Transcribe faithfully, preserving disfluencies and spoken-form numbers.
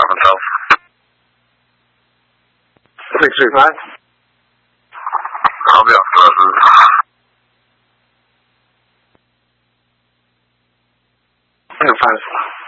himself. Six three five. I'll be off the five.